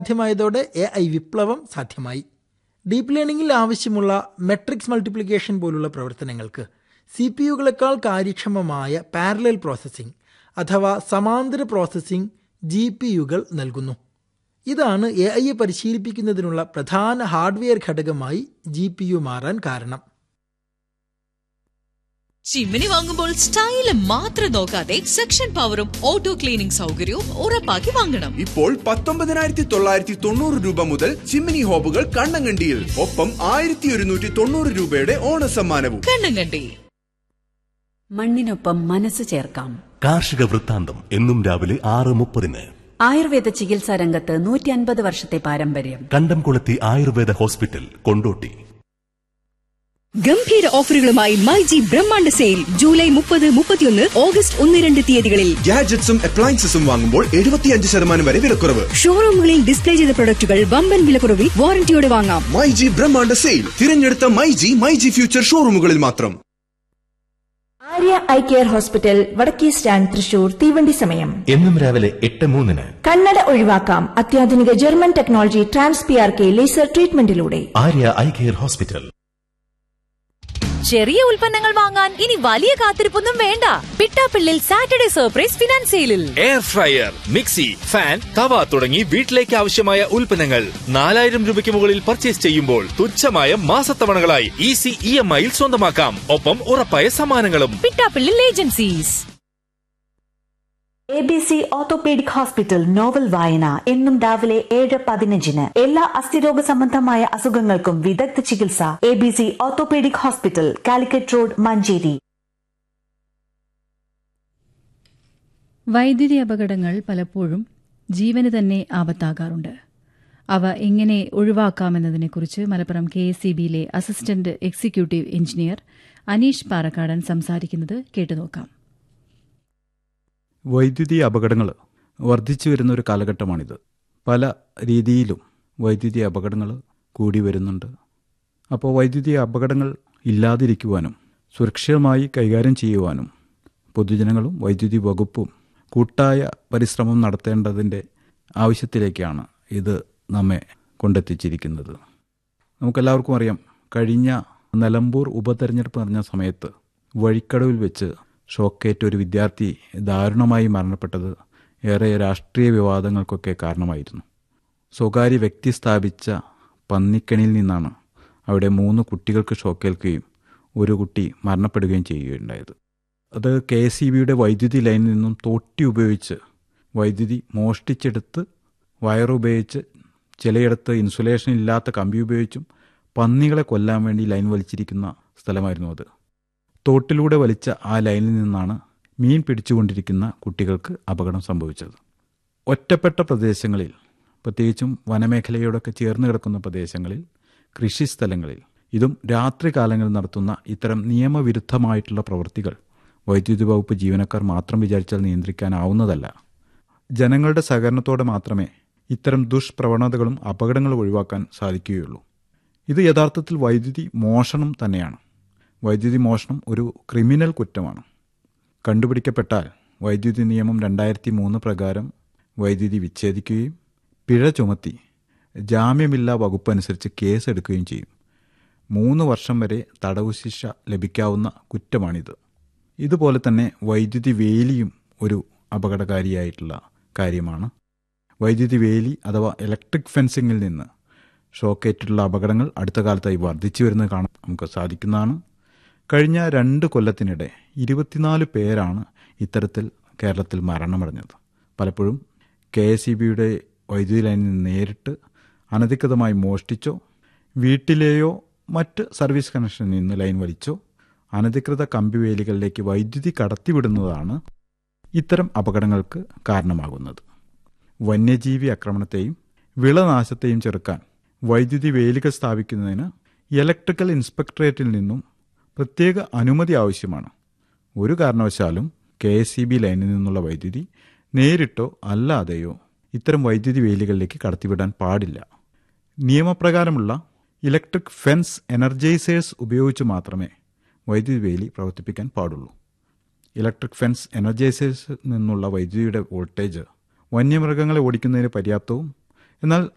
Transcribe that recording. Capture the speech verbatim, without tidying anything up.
സാധ്യമായതോടെ A I വിപ്ലവം സാധ്യമായി. Deep ലേണിംഗിൽ ആവശ്യമുള്ള മെട്രിക്സ് മൾട്ടിപ്ലിക്കേഷൻ പോലുള്ള പ്രവർത്തനങ്ങൾക്ക് സി പി യുകളെക്കാൾ കാര്യക്ഷമമായ പാരലൽ പ്രോസസ്സിംഗ് അഥവാ സമാന്തര പ്രോസസ്സിംഗ് ജി പി യുകൾ നൽകുന്നു. ഇതാണ് എ ഐയെ പരിശീലിപ്പിക്കുന്നതിനുള്ള പ്രധാന ഹാർഡ്വെയർ ഘടകമായി ജി പി യു മാറാൻ കാരണം. ചിമ്മിനി വാങ്ങുമ്പോൾ സ്റ്റൈല് മാത്രം നോക്കാതെ സെക്ഷൻ പവറും ഓട്ടോ ക്ലീനിംഗ് സൗകര്യവും ഉറപ്പാക്കി വാങ്ങണം. ഇപ്പോൾ പത്തൊമ്പതിനായിരത്തി തൊള്ളായിരത്തി തൊണ്ണൂറ് രൂപ മുതൽ ചിമ്മിനി ഹോബുകൾ കണ്ണങ്കണ്ടിയിൽ. ഒപ്പം ആയിരത്തി ഒരുന്നൂറ്റി തൊണ്ണൂറ് രൂപയുടെ ഓണസമ്മാനവും. കണ്ണങ്കണ്ടി. മണ്ണിനൊപ്പം മനസ്സ് ചേർക്കാം. കാർഷിക വൃത്താന്തം എന്നും രാവിലെ ആറ് മുപ്പതിന്. ആയുർവേദ ചികിത്സാ രംഗത്ത് നൂറ്റി അൻപത് വർഷത്തെ പാരമ്പര്യം. കണ്ടംകുളത്തി ആയുർവേദ ഹോസ്പിറ്റൽ, കൊണ്ടോട്ടി. ഗംഭീര ഓഫറുകളുമായി മൈജി ബ്രഹ്മാണ്ഡ സെയിൽ ജൂലൈ മുപ്പത് മുപ്പത്തിയൊന്ന് ഓഗസ്റ്റ് ഒന്ന് രണ്ട് തീയതികളിൽ. ഗാഡ്ജറ്റ്സും അപ്ലയൻസസും വാങ്ങുമ്പോൾ എഴുപത്തിയഞ്ച് ശതമാനം വരെ വിലക്കുറവ്. ഷോറൂമുകളിൽ ഡിസ്പ്ലേ ചെയ്ത പ്രൊഡക്റ്റുകൾ വമ്പൻ വിലക്കുറവിൽ വാറന്റിയോടെ വാങ്ങാം. മൈജി ബ്രഹ്മാണ്ഡ സെയിൽ തിരഞ്ഞെടുത്ത മൈജി മൈജി ഫ്യൂച്ചർ ഷോറൂമുകളിൽ മാത്രം. ആര്യ ഐ കെയർ ഹോസ്പിറ്റൽ, വടക്കേ സ്റ്റാൻഡ്, തൃശൂർ. തീവണ്ടി സമയം എന്നും രാവിലെ എട്ട് മൂന്നിന്. കണ്ണട ഒഴിവാക്കാം അത്യാധുനിക German technology trans P R K laser ട്രീറ്റ്മെന്റിലൂടെ. Arya eye care hospital. ചെറിയ ഉൽപ്പന്നങ്ങൾ വാങ്ങാൻ ഇനി വലിയ കാത്തിരിപ്പൊന്നും വേണ്ട. പിട്ടാപ്പിള്ളിൽ സാറ്റർഡേ സർപ്രൈസ് ഫിനാൻസ് സെയിലിൽ എയർ ഫ്രയർ, മിക്സി, ഫാൻ, തവ തുടങ്ങി വീട്ടിലേക്ക് ആവശ്യമായ ഉൽപ്പന്നങ്ങൾ നാലായിരം രൂപയ്ക്ക് മുകളിൽ പർച്ചേസ് ചെയ്യുമ്പോൾ തുച്ഛമായ മാസത്തവണകളായി ഈസി ഇ എം ഐയിൽ സ്വന്തമാക്കാം. ഒപ്പം ഉറപ്പായ സമ്മാനങ്ങളും. Pittappillil agencies. A B C orthopaedic hospital novel വായന എന്നും രാവിലെ ഏഴ് പതിനഞ്ചിന്. എല്ലാ അസ്ഥിരോഗ സംബന്ധമായ അസുഖങ്ങൾക്കും വിദഗ്ധ ചികിത്സ. A B C orthopaedic hospital, Calicut road, Manjeri. വൈദ്യുതി അപകടങ്ങൾ പലപ്പോഴും ജീവന് തന്നെ ആപത്താകാറുണ്ട്. അവ എങ്ങനെ ഒഴിവാക്കാമെന്നതിനെക്കുറിച്ച് മലപ്പുറം കെ എസ് ഇ ബിയിലെ assistant executive engineer Aneesh Parakkadan സംസാരിക്കുന്നത് കേട്ടുനോക്കാം. വൈദ്യുതി അപകടങ്ങൾ വർദ്ധിച്ചു വരുന്ന ഒരു കാലഘട്ടമാണിത്. പല രീതിയിലും വൈദ്യുതി അപകടങ്ങൾ കൂടി വരുന്നുണ്ട്. അപ്പോൾ വൈദ്യുതി അപകടങ്ങൾ ഇല്ലാതിരിക്കുവാനും സുരക്ഷിതമായി കൈകാര്യം ചെയ്യുവാനും പൊതുജനങ്ങളും വൈദ്യുതി വകുപ്പും കൂട്ടായ പരിശ്രമം നടത്തേണ്ടതിൻ്റെ ആവശ്യത്തിലേക്കാണ് ഇത് നമ്മെ കൊണ്ടെത്തിച്ചിരിക്കുന്നത്. നമുക്കെല്ലാവർക്കും അറിയാം, കഴിഞ്ഞ നിലമ്പൂർ ഉപതെരഞ്ഞെടുപ്പ് നടന്ന സമയത്ത് വഴിക്കടവിൽ വെച്ച് ഷോക്കേറ്റ് ഒരു വിദ്യാർത്ഥി ദാരുണമായി മരണപ്പെട്ടത് ഏറെ രാഷ്ട്രീയ വിവാദങ്ങൾക്കൊക്കെ കാരണമായിരുന്നു. സ്വകാര്യ വ്യക്തി സ്ഥാപിച്ച പന്നിക്കണിയിൽ നിന്നാണ് അവിടെ മൂന്ന് കുട്ടികൾക്ക് ഷോക്കേൽക്കുകയും ഒരു കുട്ടി മരണപ്പെടുകയും ചെയ്യുകയുണ്ടായത്. അത് കെ എസ് ഇ ബിയുടെ വൈദ്യുതി ലൈനിൽ നിന്നും തോട്ടി ഉപയോഗിച്ച് വൈദ്യുതി മോഷ്ടിച്ചെടുത്ത് വയറുപയോഗിച്ച് ചിലയിടത്ത് ഇൻസുലേഷൻ ഇല്ലാത്ത കമ്പി ഉപയോഗിച്ചും പന്നികളെ കൊല്ലാൻ വേണ്ടി ലൈൻ വലിച്ചിരിക്കുന്ന സ്ഥലമായിരുന്നു അത്. തോട്ടിലൂടെ വലിച്ച ആ ലൈനിൽ നിന്നാണ് മീൻ പിടിച്ചുകൊണ്ടിരിക്കുന്ന കുട്ടികൾക്ക് അപകടം സംഭവിച്ചത്. ഒറ്റപ്പെട്ട പ്രദേശങ്ങളിൽ, പ്രത്യേകിച്ചും വനമേഖലയോടൊക്കെ ചേർന്ന് കിടക്കുന്ന പ്രദേശങ്ങളിൽ, കൃഷിസ്ഥലങ്ങളിൽ ഇതും രാത്രി കാലങ്ങളിൽ നടത്തുന്ന ഇത്തരം നിയമവിരുദ്ധമായിട്ടുള്ള പ്രവൃത്തികൾ വൈദ്യുതി വകുപ്പ് ജീവനക്കാർ മാത്രം വിചാരിച്ചാൽ നിയന്ത്രിക്കാനാവുന്നതല്ല. ജനങ്ങളുടെ സഹകരണത്തോടെ മാത്രമേ ഇത്തരം ദുഷ്പ്രവണതകളും അപകടങ്ങളും ഒഴിവാക്കാൻ സാധിക്കുകയുള്ളൂ. ഇത് യഥാർത്ഥത്തിൽ വൈദ്യുതി മോഷണം തന്നെയാണ്. വൈദ്യുതി മോഷണം ഒരു ക്രിമിനൽ കുറ്റമാണ്. കണ്ടുപിടിക്കപ്പെട്ടാൽ വൈദ്യുതി നിയമം രണ്ടായിരത്തി മൂന്ന് പ്രകാരം വൈദ്യുതി വിച്ഛേദിക്കുകയും പിഴ ചുമത്തി ജാമ്യമില്ലാ വകുപ്പ് അനുസരിച്ച് കേസെടുക്കുകയും ചെയ്യും. മൂന്ന് വർഷം വരെ തടവു ശിക്ഷ ലഭിക്കാവുന്ന കുറ്റമാണിത്. ഇതുപോലെ തന്നെ വൈദ്യുതി വേലിയും ഒരു അപകടകാരിയായിട്ടുള്ള കാര്യമാണ്. വൈദ്യുതി വേലി അഥവാ ഇലക്ട്രിക് ഫെൻസിങ്ങിൽ നിന്ന് ഷോക്കേറ്റിട്ടുള്ള അപകടങ്ങൾ അടുത്ത കാലത്തായി വർദ്ധിച്ചു വരുന്നത് കാണാൻ നമുക്ക് സാധിക്കുന്നതാണ്. കഴിഞ്ഞ രണ്ട് കൊല്ലത്തിനിടെ ഇരുപത്തിനാല് പേരാണ് ഇത്തരത്തിൽ കേരളത്തിൽ മരണമടഞ്ഞത്. പലപ്പോഴും കെ എസ് ഇ ബിയുടെ വൈദ്യുതി ലൈനിൽ നിന്ന് നേരിട്ട് അനധികൃതമായി മോഷ്ടിച്ചോ വീട്ടിലെയോ മറ്റ് സർവീസ് കണക്ഷനിൽ നിന്ന് ലൈൻ വലിച്ചോ അനധികൃത കമ്പിവേലികളിലേക്ക് വൈദ്യുതി കടത്തിവിടുന്നതാണ് ഇത്തരം അപകടങ്ങൾക്ക് കാരണമാകുന്നത്. വന്യജീവി ആക്രമണത്തെയും വിളനാശത്തെയും ചെറുക്കാൻ വൈദ്യുതി വേലികൾ സ്ഥാപിക്കുന്നതിന് ഇലക്ട്രിക്കൽ ഇൻസ്പെക്ടറേറ്റിൽ നിന്നും പ്രത്യേക അനുമതി ആവശ്യമാണ്. ഒരു കാരണവശാലും കെ എസ് ഇ ബി ലൈനിൽ നിന്നുള്ള വൈദ്യുതി നേരിട്ടോ അല്ലാതെയോ ഇത്തരം വൈദ്യുതി വേലികളിലേക്ക് കടത്തിവിടാൻ പാടില്ല. നിയമപ്രകാരമുള്ള ഇലക്ട്രിക് ഫെൻസ് എനർജൈസേഴ്സ് ഉപയോഗിച്ച് മാത്രമേ വൈദ്യുതി വേലി പ്രവർത്തിപ്പിക്കാൻ പാടുള്ളൂ. ഇലക്ട്രിക് ഫെൻസ് എനർജൈസേഴ്സിൽ നിന്നുള്ള വൈദ്യുതിയുടെ വോൾട്ടേജ് വന്യമൃഗങ്ങളെ ഓടിക്കുന്നതിന് പര്യാപ്തവും എന്നാൽ